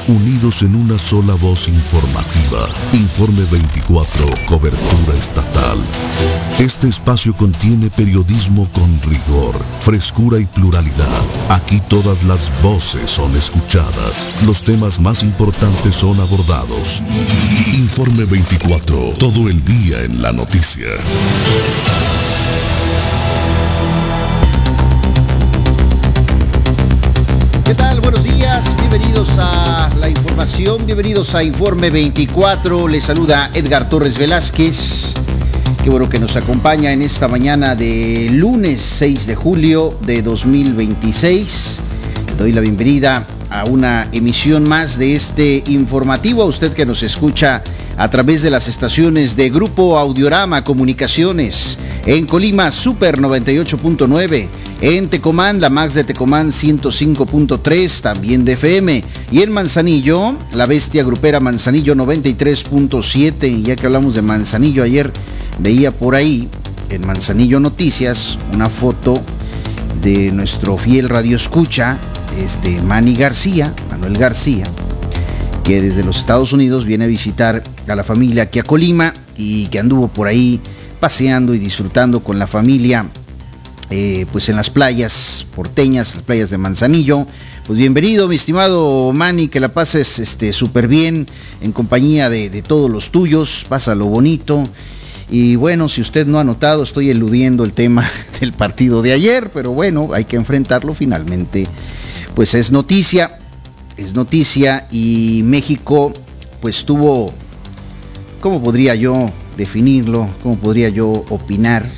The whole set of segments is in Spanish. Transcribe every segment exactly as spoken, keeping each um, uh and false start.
unidos en una sola voz informativa. Informe veinticuatro, cobertura estatal. Este espacio contiene periodismo con rigor, frescura y pluralidad. Aquí todas las voces son escuchadas. Los temas más importantes son abordados. Informe veinticuatro, todo el día en la noticia. ¿Qué tal? Buenos días, bienvenidos a la información, bienvenidos a Informe veinticuatro. Les saluda Edgar Torres Velázquez. Qué bueno que nos acompaña en esta mañana de lunes seis de julio de dos mil veintiséis. Doy la bienvenida a una emisión más de este informativo. A usted que nos escucha a través de las estaciones de Grupo Audiorama Comunicaciones. En Colima, Super noventa y ocho punto nueve. En Tecomán, la Max de Tecomán ciento cinco punto tres, también de F M. Y en Manzanillo, la Bestia Grupera Manzanillo noventa y tres punto siete. Y ya que hablamos de Manzanillo, ayer veía por ahí, en Manzanillo Noticias, una foto de nuestro fiel radioescucha, este Manny García, Manuel García, que desde los Estados Unidos viene a visitar a la familia aquí a Colima y que anduvo por ahí paseando y disfrutando con la familia. Eh, pues en las playas porteñas, las playas de Manzanillo. Pues bienvenido, mi estimado Manny, que la pases este súper bien en compañía de, de todos los tuyos, pásalo bonito. Y bueno, si usted no ha notado, estoy eludiendo el tema del partido de ayer, pero bueno, hay que enfrentarlo finalmente. Pues es noticia, es noticia y México pues tuvo, ¿cómo podría yo definirlo? ¿Cómo podría yo opinar?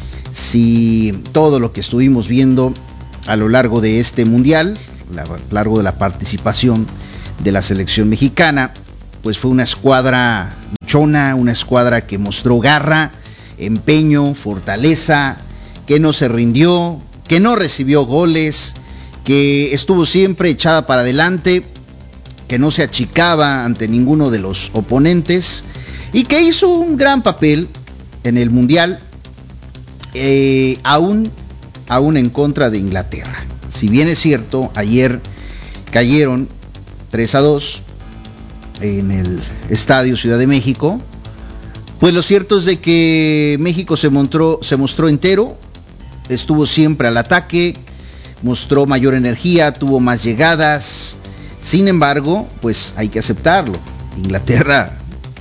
Si todo lo que estuvimos viendo a lo largo de este mundial, a lo largo de la participación de la selección mexicana, pues fue una escuadra luchona, una escuadra que mostró garra, empeño, fortaleza, que no se rindió, que no recibió goles, que estuvo siempre echada para adelante, que no se achicaba ante ninguno de los oponentes y que hizo un gran papel en el mundial. Eh, aún, aún en contra de Inglaterra. Si bien es cierto, ayer cayeron tres a dos en el Estadio Ciudad de México, pues lo cierto es de que México se mostró, se mostró entero, estuvo siempre al ataque, mostró mayor energía, tuvo más llegadas. Sin embargo, pues hay que aceptarlo, Inglaterra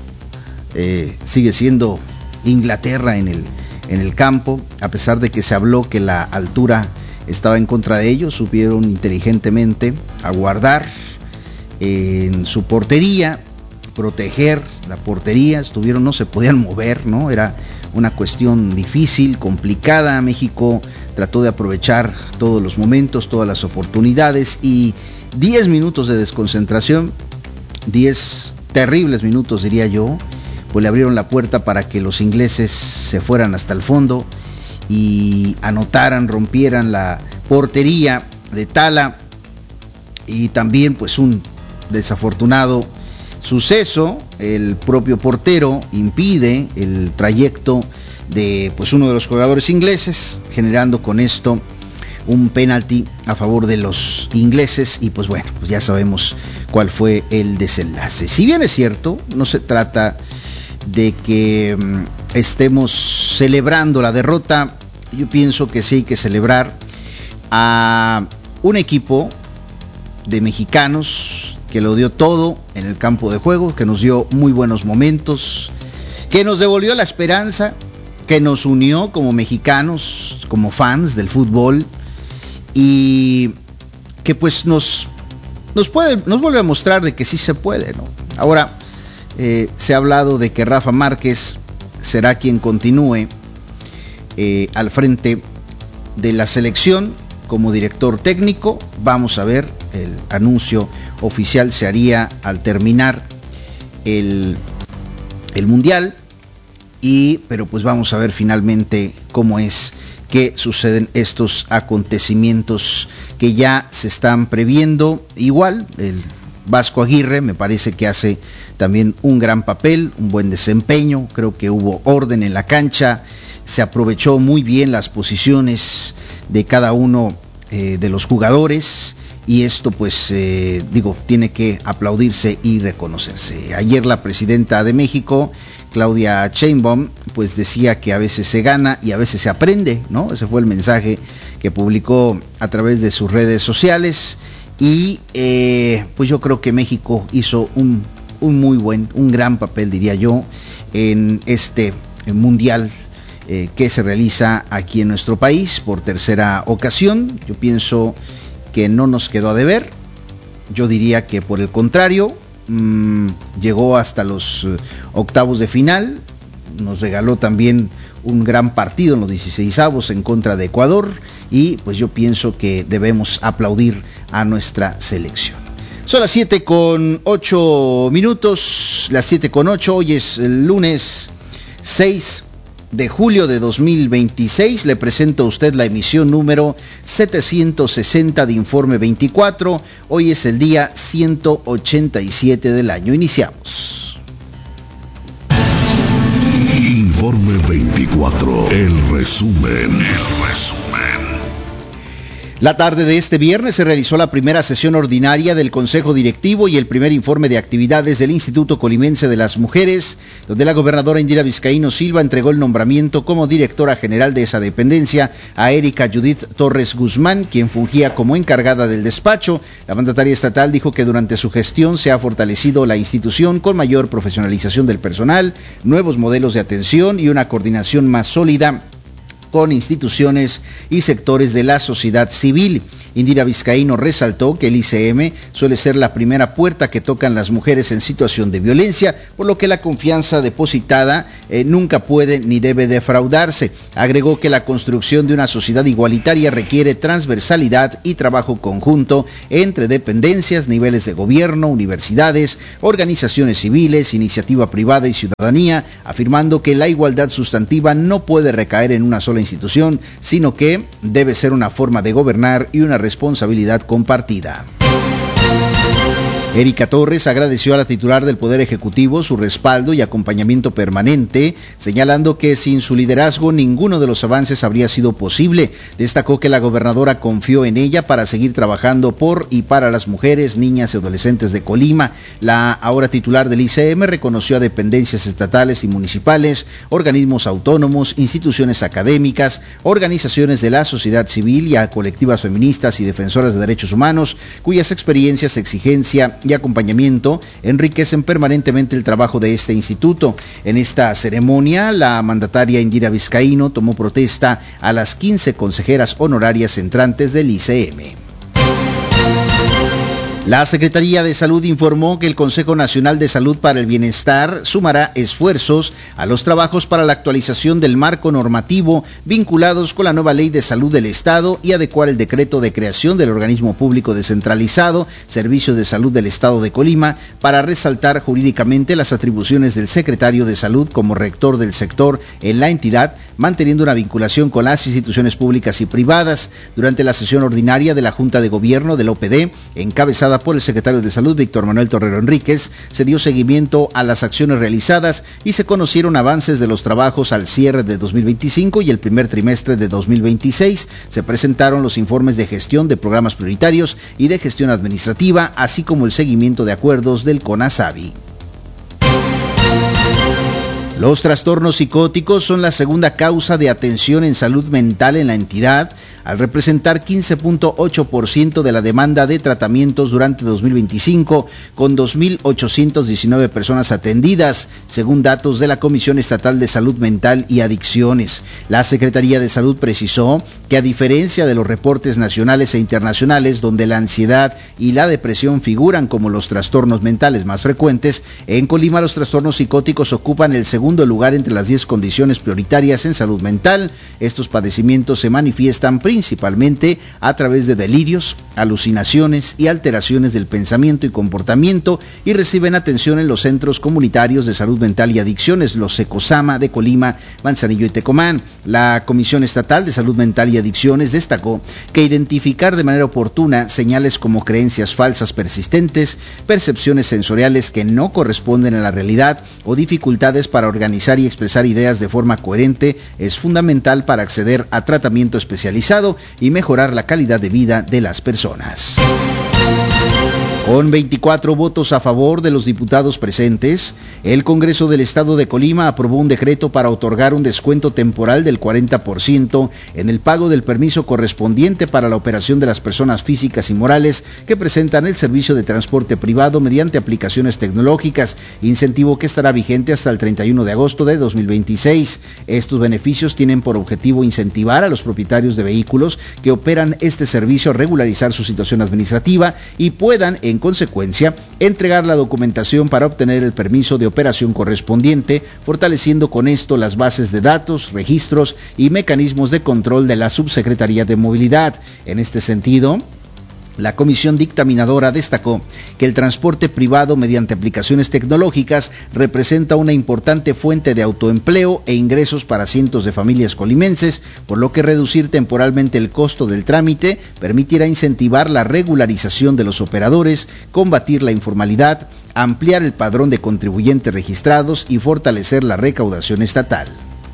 eh, sigue siendo Inglaterra en el en el campo, a pesar de que se habló que la altura estaba en contra de ellos, supieron inteligentemente aguardar en su portería, proteger la portería, estuvieron, no se podían mover, ¿no? Era una cuestión difícil, complicada. México trató de aprovechar todos los momentos, todas las oportunidades y diez minutos de desconcentración, diez terribles minutos diría yo, pues le abrieron la puerta para que los ingleses se fueran hasta el fondo y anotaran, rompieran la portería de Tala. Y también pues un desafortunado suceso, el propio portero impide el trayecto de pues uno de los jugadores ingleses, generando con esto un penalti a favor de los ingleses y pues bueno, pues ya sabemos cuál fue el desenlace. Si bien es cierto, no se trata de que um, estemos celebrando la derrota, yo pienso que sí hay que celebrar a un equipo de mexicanos que lo dio todo en el campo de juego, que nos dio muy buenos momentos, que nos devolvió la esperanza, que nos unió como mexicanos, como fans del fútbol y que pues nos nos puede, nos vuelve a mostrar de que sí se puede, ¿no? Ahora Eh, se ha hablado de que Rafa Márquez será quien continúe eh, al frente de la selección como director técnico. Vamos a ver, el anuncio oficial se haría al terminar el, el mundial y pero pues vamos a ver finalmente cómo es que suceden estos acontecimientos que ya se están previendo. Igual el Vasco Aguirre me parece que hace también un gran papel, un buen desempeño, creo que hubo orden en la cancha, se aprovechó muy bien las posiciones de cada uno eh, de los jugadores y esto pues eh, digo, tiene que aplaudirse y reconocerse. Ayer la presidenta de México, Claudia Sheinbaum, pues decía que a veces se gana y a veces se aprende, ¿no? Ese fue el mensaje que publicó a través de sus redes sociales, y eh, pues yo creo que México hizo un, un muy buen, un gran papel, diría yo, en este mundial eh, que se realiza aquí en nuestro país por tercera ocasión. Yo pienso que no nos quedó a deber, yo diría que por el contrario, mmm, llegó hasta los uh, octavos de final, nos regaló también un gran partido en los dieciseisavos en contra de Ecuador, y pues yo pienso que debemos aplaudir a nuestra selección. Son las siete con ocho minutos, las siete con ocho, hoy es el lunes seis de julio de dos mil veintiséis, le presento a usted la emisión número setecientos sesenta de Informe veinticuatro, hoy es el día ciento ochenta y siete del año, iniciamos. Informe veinticuatro, el resumen, el resumen. La tarde de este viernes se realizó la primera sesión ordinaria del Consejo Directivo y el primer informe de actividades del Instituto Colimense de las Mujeres, donde la gobernadora Indira Vizcaíno Silva entregó el nombramiento como directora general de esa dependencia a Erika Judith Torres Guzmán, quien fungía como encargada del despacho. La mandataria estatal dijo que durante su gestión se ha fortalecido la institución con mayor profesionalización del personal, nuevos modelos de atención y una coordinación más sólida con instituciones y sectores de la sociedad civil. Indira Vizcaíno resaltó que el I C M suele ser la primera puerta que tocan las mujeres en situación de violencia, por lo que la confianza depositada eh, nunca puede ni debe defraudarse. Agregó que la construcción de una sociedad igualitaria requiere transversalidad y trabajo conjunto entre dependencias, niveles de gobierno, universidades, organizaciones civiles, iniciativa privada y ciudadanía, afirmando que la igualdad sustantiva no puede recaer en una sola institución, sino que debe ser una forma de gobernar y una responsabilidad compartida. Erika Torres agradeció a la titular del Poder Ejecutivo su respaldo y acompañamiento permanente, señalando que sin su liderazgo ninguno de los avances habría sido posible. Destacó que la gobernadora confió en ella para seguir trabajando por y para las mujeres, niñas y adolescentes de Colima. La ahora titular del I C M reconoció a dependencias estatales y municipales, organismos autónomos, instituciones académicas, organizaciones de la sociedad civil y a colectivas feministas y defensoras de derechos humanos, cuyas experiencias, exigencia y acompañamiento enriquecen permanentemente el trabajo de este instituto. En esta ceremonia, la mandataria Indira Vizcaíno tomó protesta a las quince consejeras honorarias entrantes del I C M. La Secretaría de Salud informó que el Consejo Nacional de Salud para el Bienestar sumará esfuerzos a los trabajos para la actualización del marco normativo vinculados con la nueva Ley de Salud del Estado y adecuar el decreto de creación del organismo público descentralizado, Servicio de Salud del Estado de Colima, para resaltar jurídicamente las atribuciones del secretario de Salud como rector del sector en la entidad, manteniendo una vinculación con las instituciones públicas y privadas. Durante la sesión ordinaria de la Junta de Gobierno del O P D, encabezada por el secretario de Salud, Víctor Manuel Torrero Enríquez, se dio seguimiento a las acciones realizadas y se conocieron avances de los trabajos al cierre de dos mil veinticinco y el primer trimestre de dos mil veintiséis. Se presentaron los informes de gestión de programas prioritarios y de gestión administrativa, así como el seguimiento de acuerdos del CONASABI. Los trastornos psicóticos son la segunda causa de atención en salud mental en la entidad, al representar quince punto ocho por ciento de la demanda de tratamientos durante dos mil veinticinco, con dos mil ochocientas diecinueve personas atendidas, según datos de la Comisión Estatal de Salud Mental y Adicciones. La Secretaría de Salud precisó que, a diferencia de los reportes nacionales e internacionales, donde la ansiedad y la depresión figuran como los trastornos mentales más frecuentes, en Colima los trastornos psicóticos ocupan el segundo lugar entre las diez condiciones prioritarias en salud mental. Estos padecimientos se manifiestan principalmente a través de delirios, alucinaciones y alteraciones del pensamiento y comportamiento, y reciben atención en los centros comunitarios de salud mental y adicciones, los SECOSAMA de Colima, Manzanillo y Tecomán. La Comisión Estatal de Salud Mental y Adicciones destacó que identificar de manera oportuna señales como creencias falsas persistentes, percepciones sensoriales que no corresponden a la realidad o dificultades para organizar y expresar ideas de forma coherente es fundamental para acceder a tratamiento especializado. Estado y mejorar la calidad de vida de las personas. Con veinticuatro votos a favor de los diputados presentes, el Congreso del Estado de Colima aprobó un decreto para otorgar un descuento temporal del cuarenta por ciento en el pago del permiso correspondiente para la operación de las personas físicas y morales que presentan el servicio de transporte privado mediante aplicaciones tecnológicas, incentivo que estará vigente hasta el treinta y uno de agosto de dos mil veintiséis. Estos beneficios tienen por objetivo incentivar a los propietarios de vehículos que operan este servicio a regularizar su situación administrativa y puedan, en En consecuencia, entregar la documentación para obtener el permiso de operación correspondiente, fortaleciendo con esto las bases de datos, registros y mecanismos de control de la Subsecretaría de Movilidad. En este sentido, la comisión dictaminadora destacó que el transporte privado mediante aplicaciones tecnológicas representa una importante fuente de autoempleo e ingresos para cientos de familias colimenses, por lo que reducir temporalmente el costo del trámite permitirá incentivar la regularización de los operadores, combatir la informalidad, ampliar el padrón de contribuyentes registrados y fortalecer la recaudación estatal.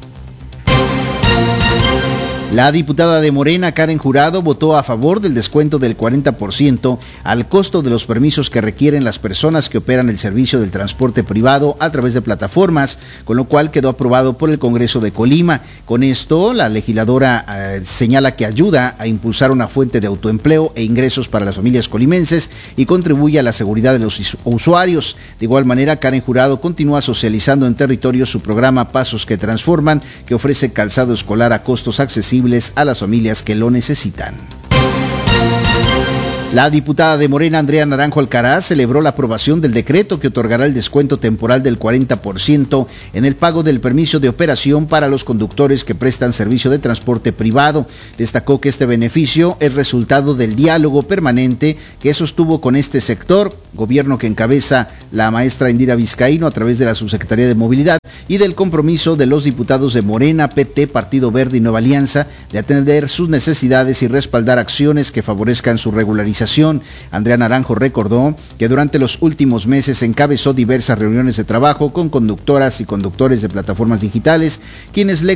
La diputada de Morena, Karen Jurado, votó a favor del descuento del cuarenta por ciento al costo de los permisos que requieren las personas que operan el servicio del transporte privado a través de plataformas, con lo cual quedó aprobado por el Congreso de Colima. Con esto, la legisladora eh, señala que ayuda a impulsar una fuente de autoempleo e ingresos para las familias colimenses y contribuye a la seguridad de los usuarios. De igual manera, Karen Jurado continúa socializando en territorio su programa Pasos que Transforman, que ofrece calzado escolar a costos accesibles a las familias que lo necesitan. La diputada de Morena, Andrea Naranjo Alcaraz, celebró la aprobación del decreto que otorgará el descuento temporal del cuarenta por ciento en el pago del permiso de operación para los conductores que prestan servicio de transporte privado. Destacó que este beneficio es resultado del diálogo permanente que sostuvo con este sector, gobierno que encabeza la maestra Indira Vizcaíno a través de la Subsecretaría de Movilidad, y del compromiso de los diputados de Morena, P T, Partido Verde y Nueva Alianza de atender sus necesidades y respaldar acciones que favorezcan su regularización. Andrea Naranjo recordó que durante los últimos meses encabezó diversas reuniones de trabajo con conductoras y conductores de plataformas digitales, quienes le